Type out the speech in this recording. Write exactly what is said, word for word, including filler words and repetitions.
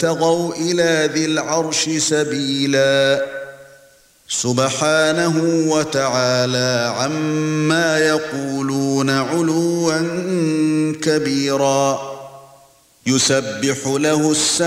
وابتغوا إلى ذي العرش سبيلا سبحانه وتعالى عما يقولون علوا كبيرا يسبح له السماوات